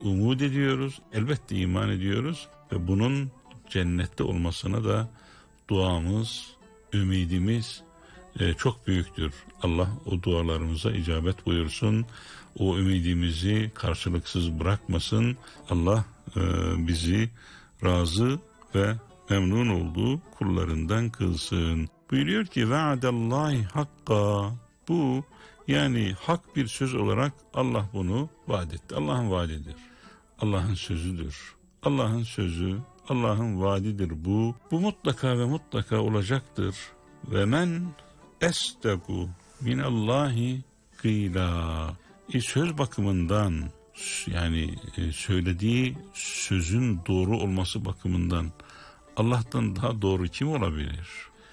umut ediyoruz, elbette iman ediyoruz ve bunun cennette olmasına da duamız, ümidimiz çok büyüktür. Allah o dualarımıza icabet buyursun, o ümidimizi karşılıksız bırakmasın. Allah bizi razı ve memnun olduğu kullarından kılsın. Buyuruyor ki vaadallahi hakka, bu yani hak bir söz olarak Allah bunu vaat etti. Allah'ın vaadidir. Allah'ın sözüdür. Allah'ın sözü, Allah'ın vaadidir bu. Bu mutlaka ve mutlaka olacaktır. Ve men estaku minallahi kıyla. Söz bakımından, yani söylediği sözün doğru olması bakımından Allah'tan daha doğru kim olabilir?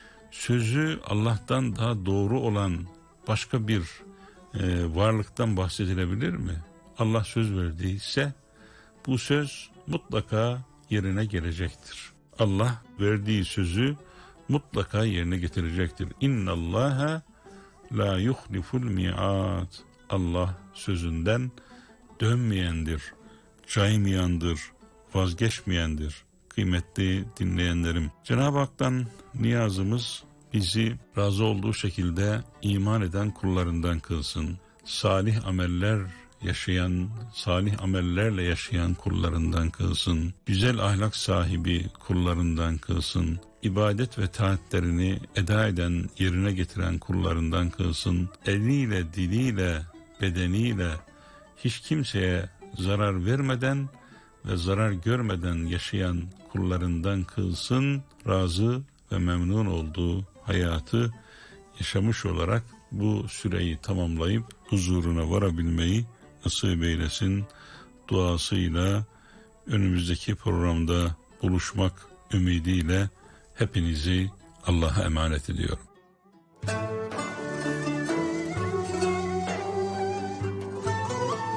Sözü Allah'tan daha doğru olan başka bir varlıktan bahsedilebilir mi? Allah söz verdiyse bu söz mutlaka yerine gelecektir. Allah verdiği sözü mutlaka yerine getirecektir. İnnallâhe la yuhliful mi'at. Allah sözünden dönmeyendir, caymayandır, vazgeçmeyendir. Kıymetli dinleyenlerim, Cenab-ı Hak'tan niyazımız bizi razı olduğu şekilde iman eden kullarından kılsın. Salih ameller yaşayan, salih amellerle yaşayan kullarından kılsın. Güzel ahlak sahibi kullarından kılsın. İbadet ve taatlerini eda eden, yerine getiren kullarından kılsın. Eliyle, diliyle, bedeniyle hiç kimseye zarar vermeden ve zarar görmeden yaşayan kullarından kılsın. Razı ve memnun olduğu hayatı yaşamış olarak bu süreyi tamamlayıp huzuruna varabilmeyi nasip eylesin. Duasıyla önümüzdeki programda buluşmak ümidiyle hepinizi Allah'a emanet ediyorum.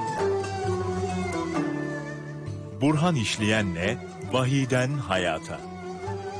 Burhan İşleyen'le Vahiyden Hayata.